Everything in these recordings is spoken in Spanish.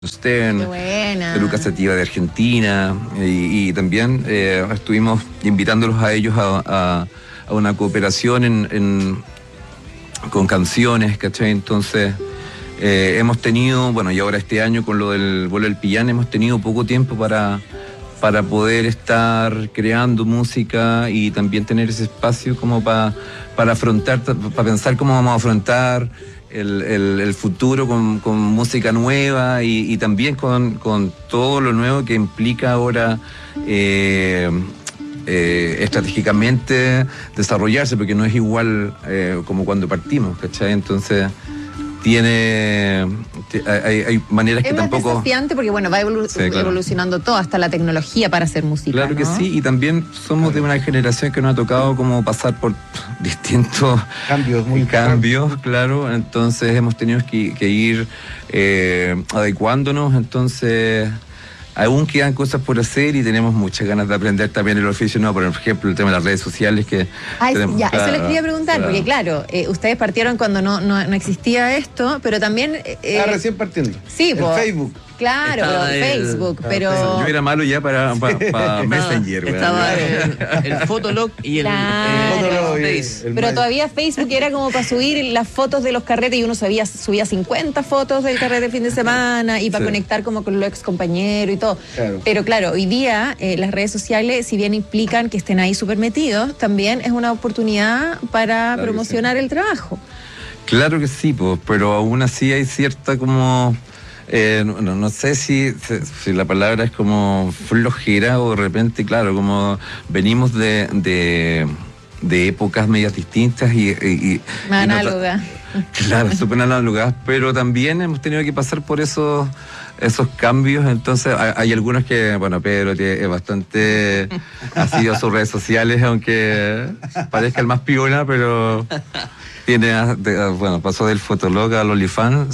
Stern, buena. de Lucas Sativa de Argentina, y también estuvimos invitándolos a ellos a una cooperación con canciones, ¿cachai? Entonces hemos tenido, bueno, y ahora este año con lo del vuelo del Pillán hemos tenido poco tiempo para poder estar creando música y también tener ese espacio como para afrontar, para pensar cómo vamos a afrontar el futuro con música nueva y también con todo lo nuevo que implica ahora estratégicamente desarrollarse, porque no es igual como cuando partimos, ¿cachai? Entonces hay maneras que tampoco... Es desafiante porque, bueno, va evolucionando todo, hasta la tecnología para hacer música, Claro, ¿no? Que sí, y también somos de una generación que nos ha tocado como pasar por distintos cambios, claro, entonces hemos tenido que ir adecuándonos, entonces... Aún quedan cosas por hacer y tenemos muchas ganas de aprender también el oficio, ¿no? Por ejemplo, el tema de las redes sociales que... Eso les quería preguntar, porque claro, ustedes partieron cuando no existía esto, pero también... recién partiendo. Sí, el Facebook. Claro, Facebook, pero... Yo era malo ya para Messenger. Estaba el Fotolog y el Face. Pero todavía Facebook era como para subir las fotos de los carretes y uno subía 50 fotos del carrete de fin de semana y para conectar como con los ex compañeros y todo. Claro. Pero claro, hoy día las redes sociales, si bien implican que estén ahí súper metidos, también es una oportunidad para promocionar el trabajo. Claro que sí, pues, pero aún así hay cierta como... no sé si la palabra es como flojera o de repente, claro, como venimos de épocas medias distintas y análogas. Claro, súper análogas, pero también hemos tenido que pasar por esos cambios, entonces hay algunos que, bueno, Pedro es bastante asiduo a sus redes sociales, aunque parezca el más piola, pero... pasó del Fotolog al OnlyFans.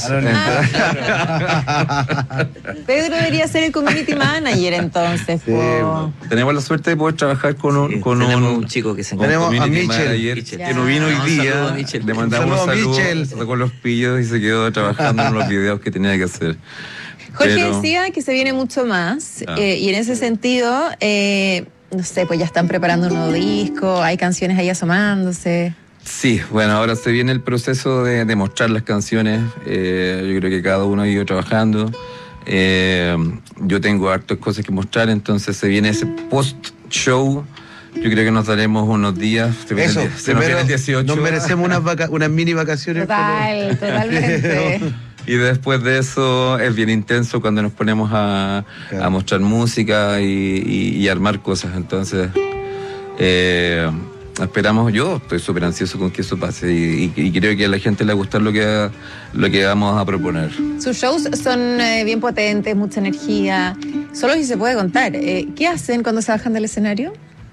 Pedro debería ser el community manager entonces. Sí, tenemos la suerte de poder trabajar con un chico que se encarga. Tenemos a Michel, que no vino hoy día. Le mandamos un saludo con los pillos y se quedó trabajando en los videos que tenía que hacer. Jorge decía que se viene mucho más y en ese sentido, no sé, pues ya están preparando un nuevo disco, hay canciones ahí asomándose. Sí, bueno, ahora se viene el proceso de mostrar las canciones. Yo creo que cada uno ha ido trabajando. Yo tengo hartas cosas que mostrar, entonces se viene ese post-show. Yo creo que nos daremos unos días. Se nos viene el 18. Nos merecemos unas mini vacaciones. Totalmente. Y después de eso es bien intenso cuando nos ponemos a mostrar música y armar cosas. Entonces... esperamos, yo estoy súper ansioso con que eso pase y creo que a la gente le va a gustar lo que vamos a proponer. Sus shows son bien potentes, mucha energía, solo si se puede contar. ¿Qué hacen cuando se bajan del escenario?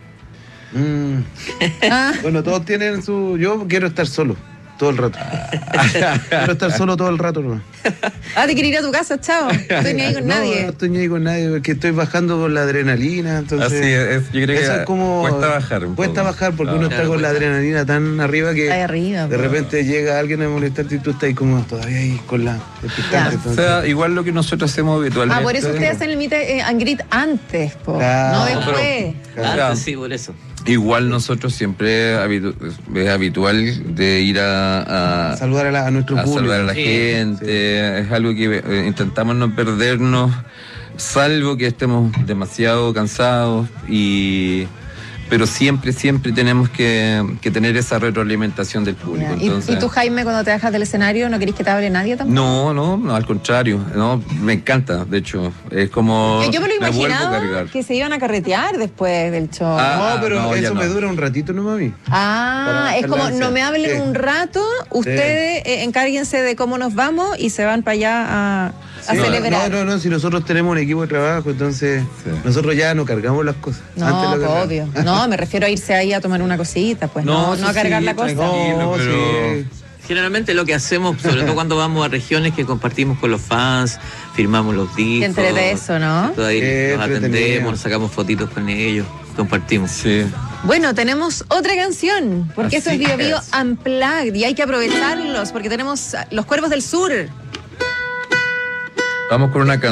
Bueno, todos tienen su... Yo quiero estar solo todo el rato. Quiero estar solo todo el rato, ¿no? Te quiero ir a tu casa, chao. No estoy ni ahí con nadie. No estoy ni ahí con nadie, porque estoy bajando con la adrenalina, entonces... Así es, yo creo que es como cuesta bajar un cuesta poco. Bajar porque uno está con la adrenalina tan arriba que arriba, de repente llega alguien a molestarte y tú estás ahí como todavía ahí con la... O sea, igual lo que nosotros hacemos habitualmente. Por eso ustedes hacen el meet and greet antes, no después. Antes, sí, por eso. Igual nosotros siempre es habitual de ir a saludar a nuestro público. Saludar a la gente. Es algo que intentamos no perdernos, salvo que estemos demasiado cansados pero siempre tenemos que tener esa retroalimentación del público. Entonces, ¿Y tú, Jaime, cuando te bajas del escenario, no querés que te hable nadie tampoco? No, al contrario. No, me encanta, de hecho. Es como... Yo me lo imaginaba que se iban a carretear después del show. Pero eso me dura un ratito nomás a mí. Es como, no me hablen un rato, ustedes encárguense de cómo nos vamos y se van para allá a celebrar. No, si nosotros tenemos un equipo de trabajo, entonces nosotros ya no cargamos las cosas. Obvio. No, me refiero a irse ahí a tomar una cosita, pues no a cargar la cosa. Generalmente lo que hacemos, sobre todo cuando vamos a regiones que compartimos con los fans, firmamos los discos. Entre de eso, ¿no? Ahí nos atendemos, nos sacamos fotitos con ellos, compartimos. Sí. Bueno, tenemos otra canción, porque esto es Bio Bio Unplugged y hay que aprovecharlos, porque tenemos Los Cuervos del Sur. Vamos con una canción.